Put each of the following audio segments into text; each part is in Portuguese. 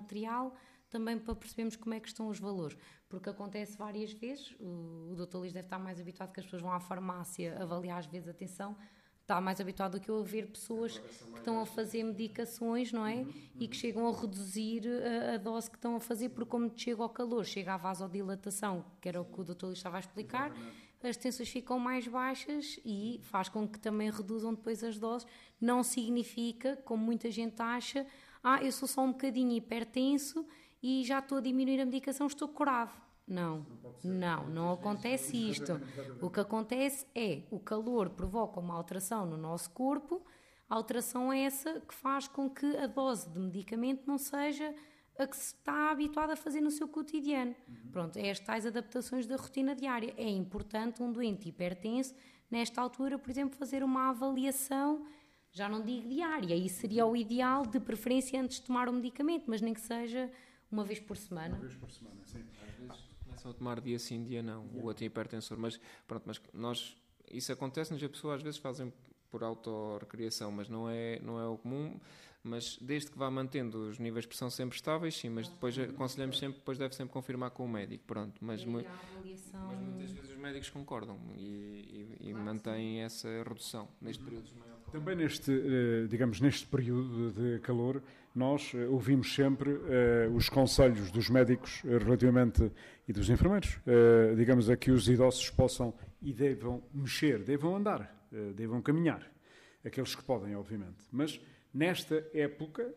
material, também para percebermos como é que estão os valores, porque acontece várias vezes, o Dr. Luís deve estar mais habituado que as pessoas vão à farmácia avaliar às vezes, atenção, está mais habituado do que eu a ver pessoas que estão a fazer medicações, não é? E que chegam a reduzir a dose que estão a fazer, porque como chega ao calor, chega à vasodilatação, que era o que o Dr. Luís estava a explicar, as tensões ficam mais baixas e faz com que também reduzam depois as doses. Não significa, como muita gente acha, eu sou só um bocadinho hipertenso e já estou a diminuir a medicação, estou curado. Não acontece isto. O que acontece é, o calor provoca uma alteração no nosso corpo, a alteração é essa que faz com que a dose de medicamento não seja a que se está habituado a fazer no seu cotidiano. Pronto, é as tais adaptações da rotina diária. É importante um doente hipertenso, nesta altura, por exemplo, fazer uma avaliação, já não digo diária, isso seria o ideal, de preferência antes de tomar o medicamento, mas nem que seja uma vez por semana. Uma vez por semana, sim. Às vezes começam a tomar dia sim, dia não, o outro hipertensor, mas pronto, mas nós, isso acontece-nos, as pessoas às vezes fazem por autorrecriação, mas não é o comum, mas desde que vá mantendo os níveis de pressão sempre estáveis, sim, mas depois aconselhamos sempre, depois deve sempre confirmar com o médico, pronto, mas muitas vezes os médicos concordam e mantêm essa redução neste período de maior calor. Também neste período de calor, nós ouvimos sempre os conselhos dos médicos relativamente, e dos enfermeiros, a que os idosos possam e devam mexer, devam andar, devam caminhar, aqueles que podem, obviamente. Mas nesta época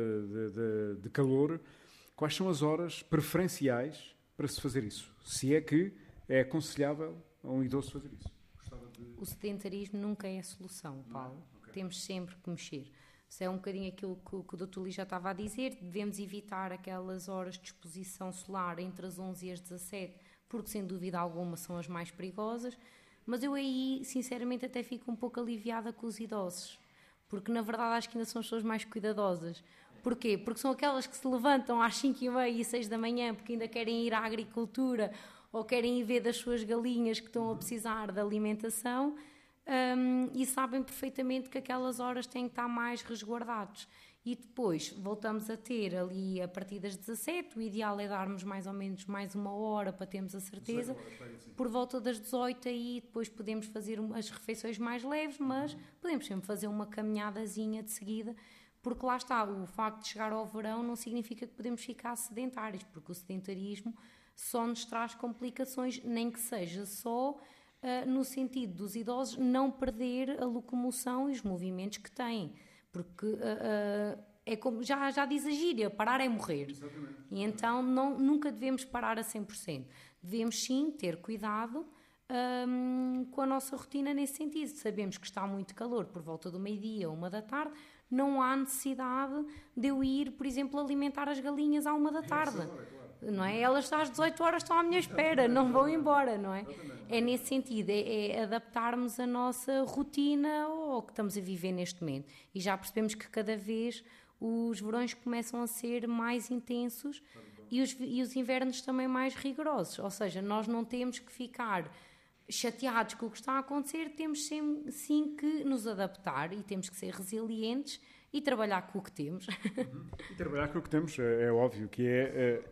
de calor, quais são as horas preferenciais para se fazer isso? Se é que é aconselhável a um idoso fazer isso? O sedentarismo nunca é a solução, Paulo. Okay. Temos sempre que mexer. Se é um bocadinho aquilo que o Dr. Luís já estava a dizer, devemos evitar aquelas horas de exposição solar entre as 11 e as 17, porque sem dúvida alguma são as mais perigosas, mas eu aí, sinceramente, até fico um pouco aliviada com os idosos, porque na verdade acho que ainda são as pessoas mais cuidadosas. Porquê? Porque são aquelas que se levantam às 5h30 e 6 da manhã porque ainda querem ir à agricultura ou querem ir ver das suas galinhas que estão a precisar de alimentação, e sabem perfeitamente que aquelas horas têm que estar mais resguardados. E depois voltamos a ter ali a partir das 17, o ideal é darmos mais ou menos mais uma hora para termos a certeza, por volta das 18 aí depois podemos fazer as refeições mais leves, mas podemos sempre fazer uma caminhadazinha de seguida, porque lá está, o facto de chegar ao verão não significa que podemos ficar sedentários, porque o sedentarismo só nos traz complicações, nem que seja só no sentido dos idosos não perder a locomoção e os movimentos que têm, porque é como já diz a gíria, parar é morrer. Exatamente. E então nunca devemos parar a 100%. Devemos sim ter cuidado com a nossa rotina nesse sentido. Sabemos que está muito calor por volta do meio-dia ou 1 da tarde, não há necessidade de eu ir, por exemplo, alimentar as galinhas à 1 da tarde. Não é? Elas às 18 horas estão à minha espera, não vão embora, não é? É nesse sentido, é adaptarmos a nossa rotina ao que estamos a viver neste momento. E já percebemos que cada vez os verões começam a ser mais intensos e os invernos também mais rigorosos. Ou seja, nós não temos que ficar chateados com o que está a acontecer, temos sim que nos adaptar e temos que ser resilientes e trabalhar com o que temos. E trabalhar com o que temos, é óbvio que é...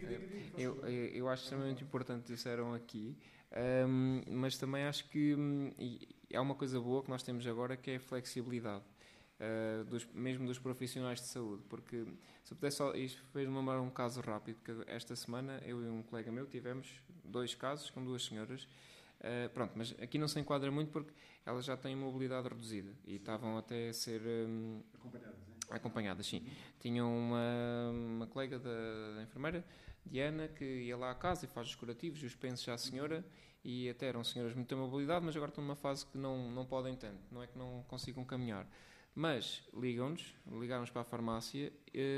Eu acho extremamente importante, disseram aqui, mas também acho que há uma coisa boa que nós temos agora, que é a flexibilidade, mesmo dos profissionais de saúde, porque se eu pudesse só, isto fez-me lembrar um caso rápido, que esta semana eu e um colega meu tivemos 2 casos com 2 senhoras. Pronto, mas aqui não se enquadra muito porque elas já têm mobilidade reduzida e estavam até a ser acompanhadas, sim. Tinham uma colega da enfermeira, Diana, que ia lá à casa e faz os curativos e os pensos à senhora, e até eram senhoras de muita mobilidade, mas agora estão numa fase que não podem tanto, não é que não consigam caminhar. Mas ligaram-nos para a farmácia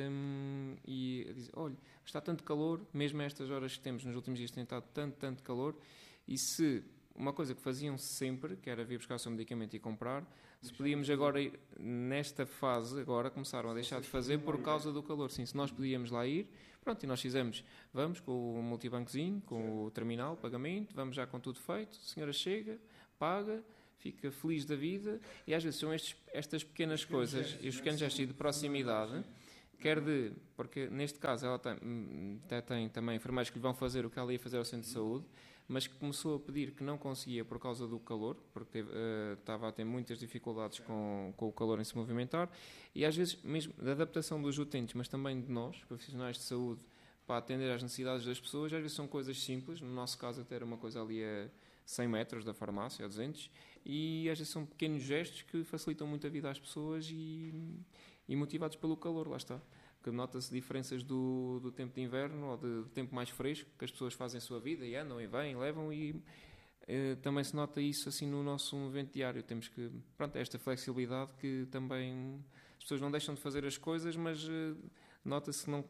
e dizem, olha, está tanto calor, mesmo a estas horas que temos nos últimos dias tem estado tanto calor, e se uma coisa que faziam sempre, que era vir buscar o seu medicamento e comprar, se podíamos agora ir, nesta fase, agora começaram a deixar de fazer por causa do calor. Sim, se nós podíamos lá ir, pronto, e nós fizemos, vamos com o multibancozinho, com o terminal, pagamento, vamos já com tudo feito, a senhora chega, paga, fica feliz da vida, e às vezes são estas pequenas coisas, e os pequenos gestos de proximidade, porque neste caso ela tem também enfermeiros que lhe vão fazer o que ela ia fazer ao centro de saúde, mas que começou a pedir que não conseguia por causa do calor, porque estava a ter muitas dificuldades com o calor em se movimentar, e às vezes mesmo da adaptação dos utentes, mas também de nós, profissionais de saúde, para atender às necessidades das pessoas, às vezes são coisas simples, no nosso caso até era uma coisa ali a 100 metros da farmácia, a 200, e às vezes são pequenos gestos que facilitam muito a vida às pessoas e motivados pelo calor, lá está. Que nota-se diferenças do tempo de inverno ou do tempo mais fresco, que as pessoas fazem a sua vida e andam e vêm, levam, e também se nota isso assim no nosso movimento diário. Temos que, esta flexibilidade que também as pessoas não deixam de fazer as coisas, mas nota-se que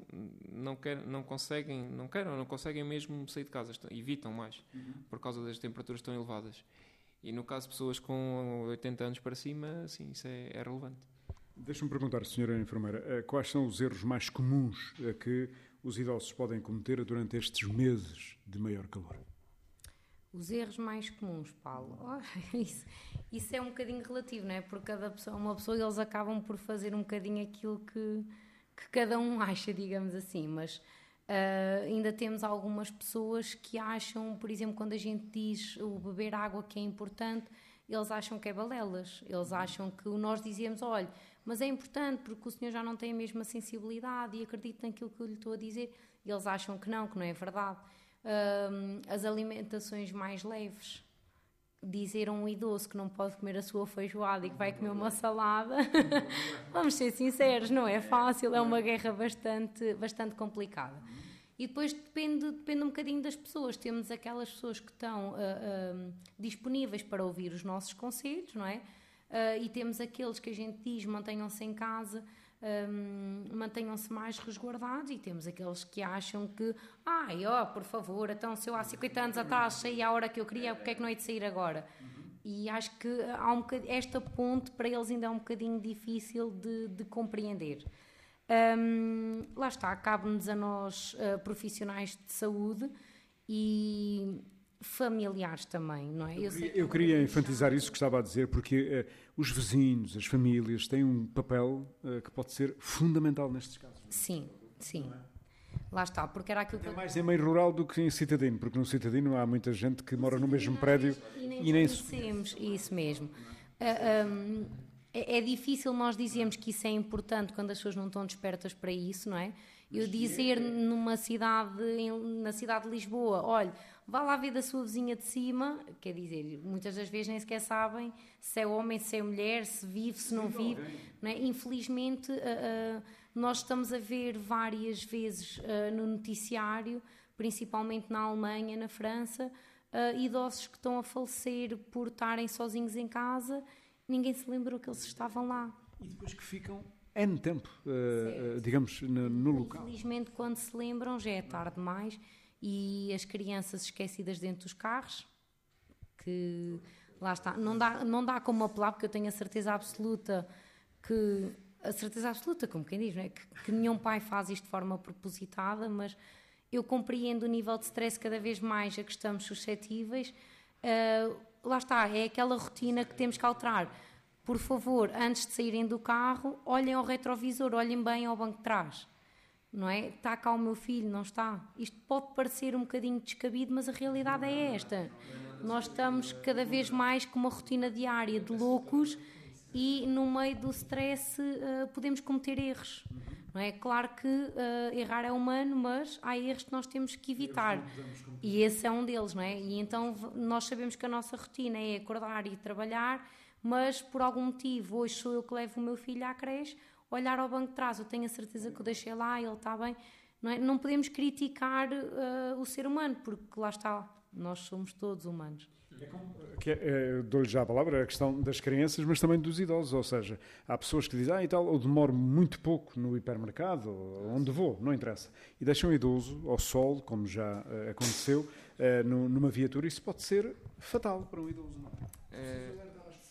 não conseguem mesmo sair de casa, evitam mais, por causa das temperaturas tão elevadas. E no caso de pessoas com 80 anos para cima, sim, isso é relevante. Deixa-me perguntar, senhora enfermeira, quais são os erros mais comuns que os idosos podem cometer durante estes meses de maior calor? Os erros mais comuns, Paulo, isso é um bocadinho relativo, não é? Porque cada pessoa, uma pessoa, eles acabam por fazer um bocadinho aquilo que cada um acha, digamos assim, mas ainda temos algumas pessoas que acham, por exemplo, quando a gente diz o beber água que é importante, eles acham que é balelas, eles acham que nós dizemos, olha, mas é importante porque o senhor já não tem a mesma sensibilidade e acredita naquilo que eu lhe estou a dizer, e eles acham que não é verdade. As alimentações mais leves, dizer a um idoso que não pode comer a sua feijoada e que vai comer uma salada, vamos ser sinceros, não é fácil, é uma guerra bastante complicada. E depois depende um bocadinho das pessoas. Temos aquelas pessoas que estão disponíveis para ouvir os nossos conselhos, não é? E temos aqueles que a gente diz mantenham-se em casa, mantenham-se mais resguardados, e temos aqueles que acham que por favor, então se eu há 50 anos atrás saí à hora que eu queria, porque é que não hei de sair agora? E acho que esta ponte para eles ainda é um bocadinho difícil de compreender. Lá está, cabe-nos a nós profissionais de saúde e familiares também, não é? Eu queria enfatizar isso que estava a dizer, porque os vizinhos, as famílias têm um papel que pode ser fundamental nestes casos. Sim. Lá está, porque era aquilo que... É mais em meio rural do que em citadino, porque no citadino há muita gente que mora no mesmo prédio e nem conhecemos. Isso mesmo. É difícil nós dizermos que isso é importante quando as pessoas não estão despertas para isso, não é? Eu dizer na cidade de Lisboa, olha, vá lá ver da sua vizinha de cima, quer dizer, muitas das vezes nem sequer sabem se é homem, se é mulher, se vive, se não vive, não é? Infelizmente, nós estamos a ver várias vezes no noticiário, principalmente na Alemanha, na França, idosos que estão a falecer por estarem sozinhos em casa. Ninguém se lembrou que eles estavam lá. E depois que ficam N tempo, digamos, no local. Infelizmente, quando se lembram, já é tarde demais, e as crianças esquecidas dentro dos carros, que lá está, não dá como apelar, porque eu tenho a certeza absoluta, como quem diz, não é? que nenhum pai faz isto de forma propositada, mas eu compreendo o nível de stress cada vez mais a que estamos suscetíveis. Lá está, é aquela rotina que temos que alterar. Por favor, antes de saírem do carro, olhem ao retrovisor, olhem bem ao banco de trás. Não é? Está cá o meu filho, não está? Isto pode parecer um bocadinho descabido, mas a realidade é esta. Nós estamos cada vez mais com uma rotina diária de loucos e no meio do stress podemos cometer erros. Não é? Claro que errar é humano, mas há erros que nós temos que evitar. E esse é um deles, não é? E então nós sabemos que a nossa rotina é acordar e trabalhar, mas por algum motivo, hoje sou eu que levo o meu filho à creche, olhar ao banco de trás, eu tenho a certeza que o deixei lá, ele está bem. Não é? Não podemos criticar o ser humano, porque lá está, nós somos todos humanos. Dou-lhe já a palavra, a questão das crianças, mas também dos idosos, ou seja, há pessoas que dizem, eu demoro muito pouco no hipermercado, onde vou, não interessa, e deixam o idoso ao sol, como já aconteceu, numa viatura, isso pode ser fatal para um idoso, não é?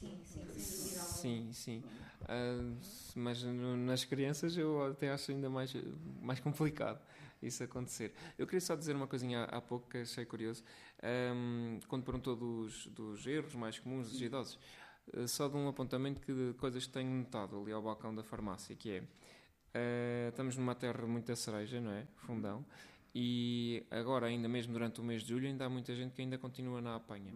Sim. Mas nas crianças eu até acho ainda mais complicado isso acontecer. Eu queria só dizer uma coisinha há pouco que achei curioso. Quando perguntou dos erros mais comuns dos idosos, só de um apontamento de coisas que tenho notado ali ao balcão da farmácia, que é estamos numa terra muita cereja, não é? Fundão. E agora, ainda mesmo durante o mês de julho, ainda há muita gente que ainda continua na apanha.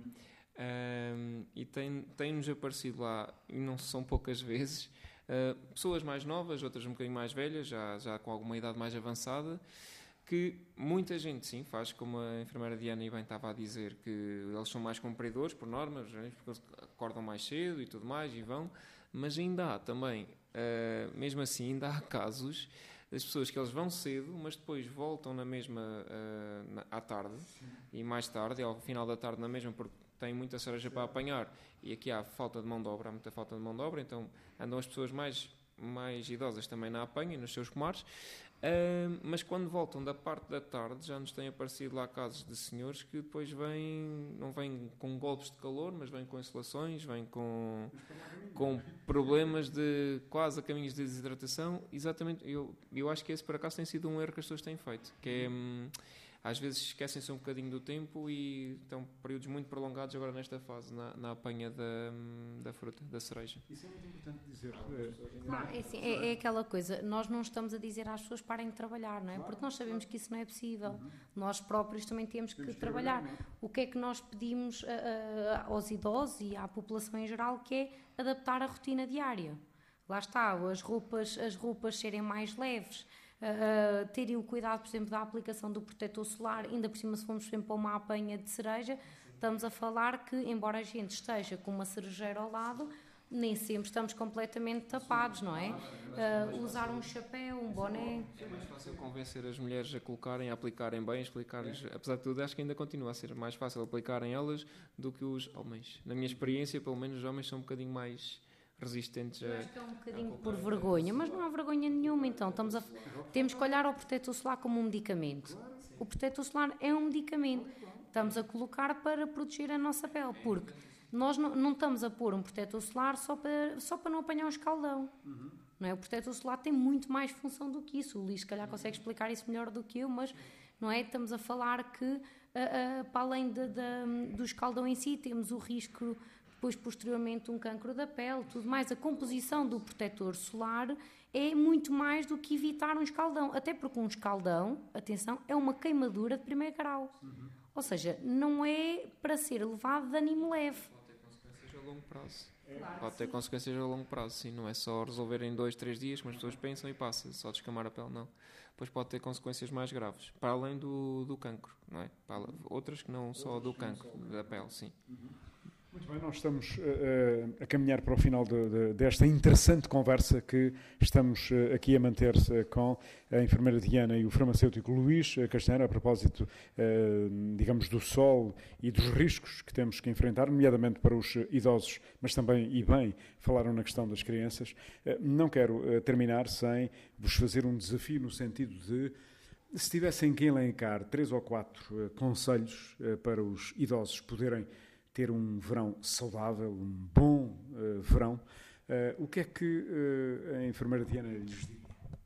E tem-nos aparecido lá, e não são poucas vezes, pessoas mais novas, outras um bocadinho mais velhas, já com alguma idade mais avançada, que muita gente, sim, faz como a enfermeira Diana e bem estava a dizer, que eles são mais cumpridores, por norma, porque eles acordam mais cedo e tudo mais, e vão, mas ainda há também, mesmo assim, ainda há casos das pessoas que eles vão cedo, mas depois voltam na mesma à tarde, e mais tarde, ao final da tarde na mesma, porque têm muita cereja para apanhar, e aqui há falta de mão de obra, há muita falta de mão de obra, então andam as pessoas mais idosas também na apanha, nos seus comares. Mas quando voltam da parte da tarde, já nos têm aparecido lá casos de senhores que depois não vêm com golpes de calor, mas vêm com insolações, vêm com problemas de quase a caminhos de desidratação. Exatamente, eu acho que esse por acaso tem sido um erro que as pessoas têm feito, que é às vezes esquecem-se um bocadinho do tempo e estão períodos muito prolongados agora nesta fase, na apanha da fruta, da cereja. Isso é muito importante dizer. Claro, é aquela coisa, nós não estamos a dizer às pessoas parem de trabalhar, não é? Porque nós sabemos que isso não é possível. Nós próprios também temos que trabalhar. O que é que nós pedimos aos idosos e à população em geral, que é adaptar a rotina diária. Lá está, as roupas serem mais leves, terem o cuidado, por exemplo, da aplicação do protetor solar, ainda por cima se formos sempre para uma apanha de cereja, estamos a falar que, embora a gente esteja com uma cerejeira ao lado, nem sempre estamos completamente tapados, não é? Usar um chapéu, um boné... É mais fácil convencer as mulheres a colocarem, a aplicarem bem, explicar-lhes, apesar de tudo, acho que ainda continua a ser mais fácil aplicarem elas do que os homens. Na minha experiência, pelo menos, os homens são um bocadinho mais resistentes Eu acho que é um bocadinho por vergonha, mas não há vergonha nenhuma, então temos que olhar ao protetor solar como um medicamento. O protetor solar é um medicamento, estamos a colocar para proteger a nossa pele, porque nós não estamos a pôr um protetor solar só para não apanhar um escaldão. Não é? O protetor solar tem muito mais função do que isso. O Luís, se calhar, consegue explicar isso melhor do que eu, mas não é? Estamos a falar que, para além do escaldão em si, temos o risco, depois, posteriormente, um cancro da pele, tudo mais. A composição do protetor solar é muito mais do que evitar um escaldão. Até porque um escaldão, atenção, é uma queimadura de primeiro grau. Ou seja, não é para ser levado de ânimo leve. A longo prazo. Pode ter consequências a longo prazo, sim. Não é só resolver em 2-3 dias, mas as pessoas pensam e passa, só descamar a pele, não. Depois pode ter consequências mais graves, para além do cancro, não é? Outras que não só do cancro da pele, sim. Muito bem, nós estamos a caminhar para o final desta interessante conversa que estamos aqui a manter com a enfermeira Diana e o farmacêutico Luís Castanheira, a propósito, digamos, do sol e dos riscos que temos que enfrentar, nomeadamente para os idosos, mas também, e bem, falaram na questão das crianças. Não quero terminar sem vos fazer um desafio no sentido de, se tivessem que elencar 3 ou 4 conselhos para os idosos poderem ter um verão saudável, um bom verão, o que é que a enfermeira Diana lhes diz?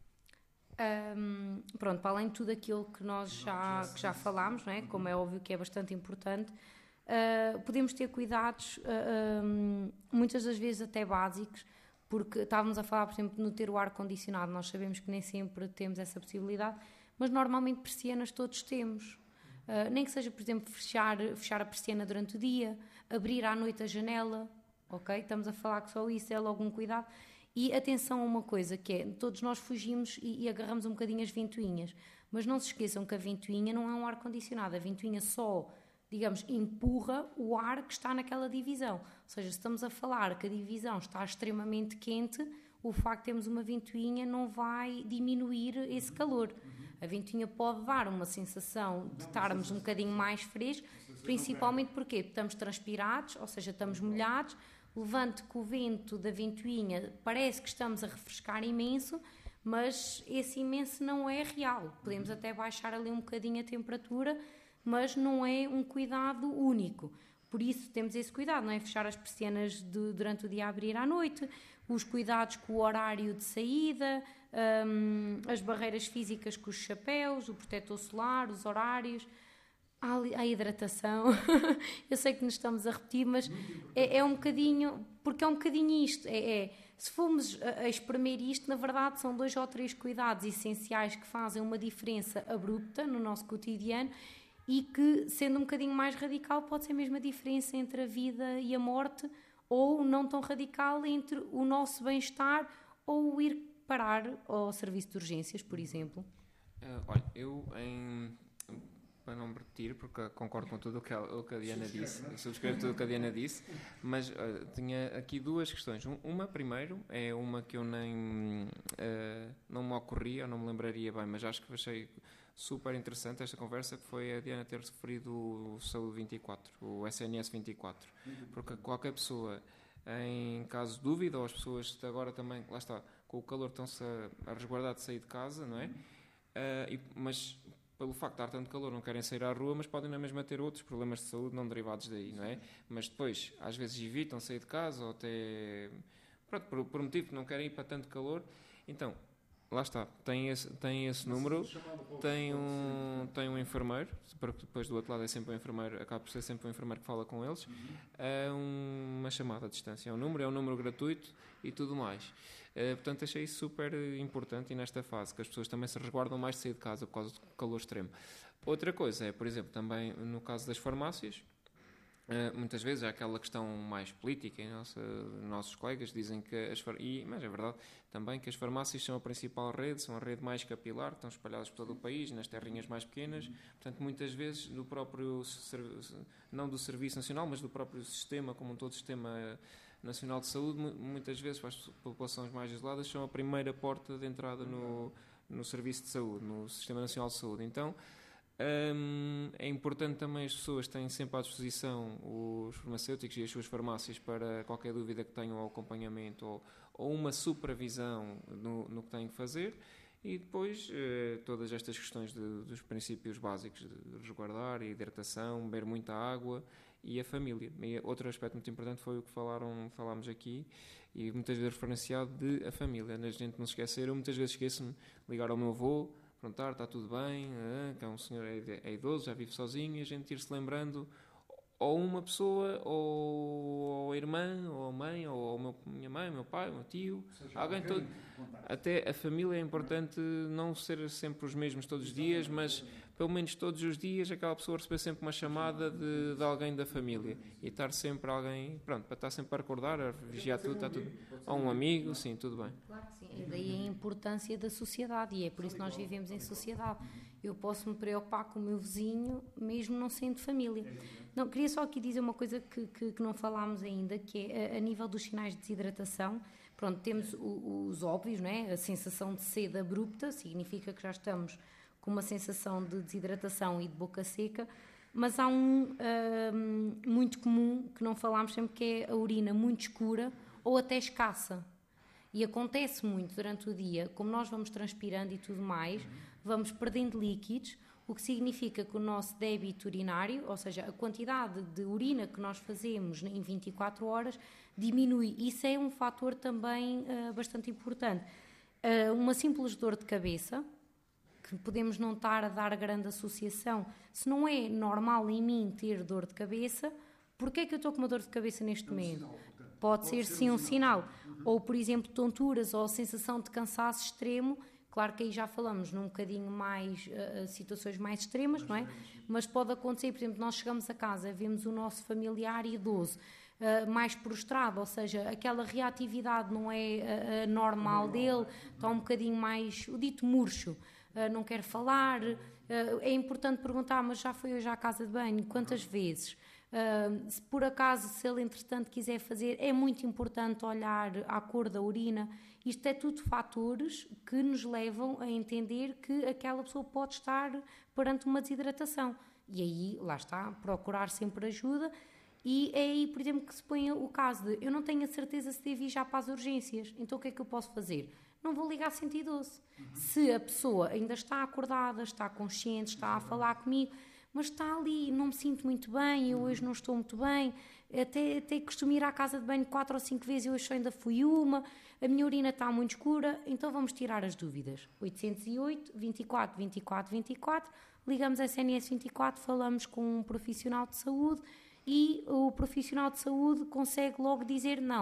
Pronto, para além de tudo aquilo que nós já falámos, não é? Como é óbvio que é bastante importante, podemos ter cuidados, muitas das vezes até básicos, porque estávamos a falar, por exemplo, no ter o ar-condicionado, nós sabemos que nem sempre temos essa possibilidade, mas normalmente persianas todos temos. Nem que seja, por exemplo, fechar a persiana durante o dia, abrir à noite a janela, ok? Estamos a falar que só isso é logo um cuidado. E atenção a uma coisa, que é, todos nós fugimos e agarramos um bocadinho as ventoinhas, mas não se esqueçam que a ventoinha não é um ar-condicionado, a ventoinha só, digamos, empurra o ar que está naquela divisão. Ou seja, se estamos a falar que a divisão está extremamente quente, o facto de termos uma ventoinha não vai diminuir esse calor. A ventoinha pode dar uma sensação de estarmos um bocadinho mais frescos, principalmente porque estamos transpirados, ou seja, estamos molhados, levante que o vento da ventoinha parece que estamos a refrescar imenso, mas esse imenso não é real. Podemos até baixar ali um bocadinho a temperatura, mas não é um cuidado único. Por isso temos esse cuidado, não é? Fechar as persianas durante o dia, abrir à noite, os cuidados com o horário de saída, as barreiras físicas com os chapéus, o protetor solar, os horários, a hidratação. Eu sei que nos estamos a repetir, mas é um bocadinho, porque é um bocadinho isto, Se formos a espremer isto, na verdade são 2 ou 3 cuidados essenciais que fazem uma diferença abrupta no nosso cotidiano e que, sendo um bocadinho mais radical, pode ser mesmo a diferença entre a vida e a morte, ou não tão radical entre o nosso bem-estar ou ir parar ao serviço de urgências, por exemplo. Olha, para não me repetir, porque concordo com tudo o que a Diana disse, subscrevo tudo o que a Diana disse, mas tinha aqui 2 questões. Uma, primeiro, é uma que eu nem não me ocorria, não me lembraria bem, mas acho que achei super interessante esta conversa, que foi a Diana ter referido o Saúde 24, o SNS 24, porque qualquer pessoa, em caso de dúvida, ou as pessoas agora também, lá está, com o calor estão-se a resguardar de sair de casa, não é? Mas pelo facto de estar tanto calor não querem sair à rua, mas podem na mesma ter outros problemas de saúde não derivados daí, não é? Mas depois, às vezes evitam sair de casa ou até, pronto, por motivo que não querem ir para tanto calor. Então, lá está, tem esse número, tem um enfermeiro, porque depois do outro lado é sempre um enfermeiro, acaba por ser sempre um enfermeiro que fala com eles, uma chamada à distância, é um número gratuito e tudo mais. Portanto, achei isso super importante e nesta fase, que as pessoas também se resguardam mais de sair de casa por causa do calor extremo. Outra coisa é, por exemplo, também no caso das farmácias, muitas vezes há aquela questão mais política e nossos colegas dizem que mas é verdade também que as farmácias são a principal rede, são a rede mais capilar, estão espalhadas por todo o país, nas terrinhas mais pequenas, portanto muitas vezes do próprio, não do Serviço Nacional, mas do próprio sistema, como um todo sistema nacional de saúde, muitas vezes para as populações mais isoladas são a primeira porta de entrada no serviço de saúde, no Sistema Nacional de Saúde. Então é importante também as pessoas terem sempre à disposição os farmacêuticos e as suas farmácias para qualquer dúvida que tenham ao acompanhamento ou uma supervisão no que têm que fazer. E depois todas estas questões dos princípios básicos de resguardar e hidratação, beber muita água e a família. E outro aspecto muito importante foi o que falámos aqui e muitas vezes referenciado de a família. A gente não se esquecer, eu muitas vezes esqueço-me de ligar ao meu avô, perguntar, está tudo bem, que é um senhor é idoso, já vive sozinho, e a gente ir-se lembrando ou uma pessoa, ou a irmã, ou a mãe, ou minha mãe, meu pai, meu tio, alguém todo. Até a família é importante não ser sempre os mesmos todos os dias, mas pelo menos todos os dias aquela pessoa receber sempre uma chamada de alguém da família e estar sempre alguém, pronto, para estar sempre a recordar, a vigiar tudo, está tudo. Ou um amigo, sim, tudo bem. Claro que sim, e daí a importância da sociedade, e é por isso que nós vivemos em sociedade. Eu posso me preocupar com o meu vizinho, mesmo não sendo família. Não, queria só aqui dizer uma coisa que não falámos ainda, que é a nível dos sinais de desidratação. Pronto, temos os óbvios, não é? A sensação de sede abrupta, significa que já estamos com uma sensação de desidratação e de boca seca, mas há um muito comum, que não falámos sempre, que é a urina muito escura ou até escassa. E acontece muito durante o dia, como nós vamos transpirando e tudo mais, vamos perdendo líquidos, o que significa que o nosso débito urinário, ou seja, a quantidade de urina que nós fazemos em 24 horas, diminui. Isso é um fator também bastante importante. Uma simples dor de cabeça, que podemos não estar a dar grande associação, se não é normal em mim ter dor de cabeça, porquê é que eu estou com uma dor de cabeça neste momento? Pode ser sim um sinal. Ou, por exemplo, tonturas ou sensação de cansaço extremo. Claro que aí já falamos num bocadinho mais, situações mais extremas, não é? Mas pode acontecer, por exemplo, nós chegamos a casa, vemos o nosso familiar idoso mais prostrado, ou seja, aquela reatividade não é normal dele, está um bocadinho mais, o dito murcho, não quer falar. É importante perguntar, mas já foi hoje à casa de banho? Quantas vezes? Se por acaso, se ele entretanto quiser fazer, é muito importante olhar à cor da urina. Isto é tudo fatores que nos levam a entender que aquela pessoa pode estar perante uma desidratação. E aí, lá está, procurar sempre ajuda. E é aí, por exemplo, que se põe o caso de eu não tenho a certeza se devo ir já para as urgências, então o que é que eu posso fazer? Não vou ligar 112. Se a pessoa ainda está acordada, está consciente, está a falar comigo, mas está ali, não me sinto muito bem, eu hoje não estou muito bem, até costumo ir à casa de banho 4 ou 5 vezes, eu hoje só ainda fui uma, a minha urina está muito escura, então vamos tirar as dúvidas. 808 24 24 24, ligamos a SNS 24, falamos com um profissional de saúde e o profissional de saúde consegue logo dizer não,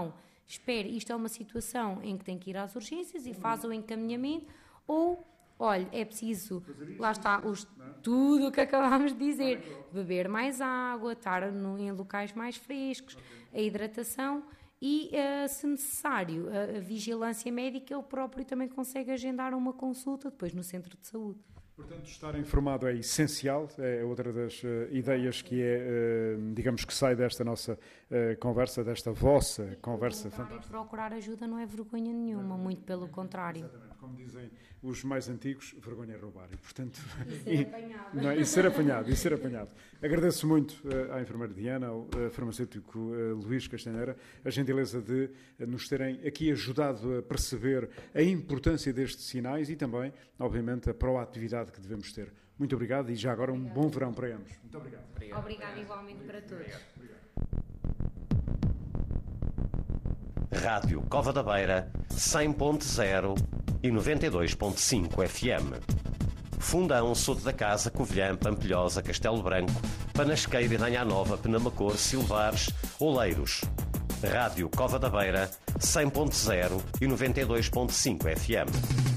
espere, isto é uma situação em que tem que ir às urgências e faz o encaminhamento, ou, olha, é preciso, lá está, tudo o que acabámos de dizer, beber mais água, estar em locais mais frescos, a hidratação e, se necessário, a vigilância médica, ele próprio também consegue agendar uma consulta depois no centro de saúde. Portanto, estar informado é essencial, é outra das ideias que digamos que sai desta nossa conversa, desta vossa conversa fantástica. Procurar ajuda não é vergonha nenhuma, muito pelo contrário. Exatamente, como dizem os mais antigos, vergonha é roubar. E, portanto, E ser apanhado. E ser apanhado. Agradeço muito à enfermeira Diana, ao farmacêutico Luís Castanheira, a gentileza de nos terem aqui ajudado a perceber a importância destes sinais e também, obviamente, a proatividade que devemos ter. Muito obrigado e já agora um bom verão para ambos. Muito obrigado. Obrigada igualmente para todos. Rádio Cova da Beira, 100.0 e 92.5 FM. Fundão, Soto da Casa, Covilhã, Pampilhosa, Castelo Branco, Panasqueira, Danha Nova, Penamacor, Silvares, Oleiros. Rádio Cova da Beira, 100.0 e 92.5 FM.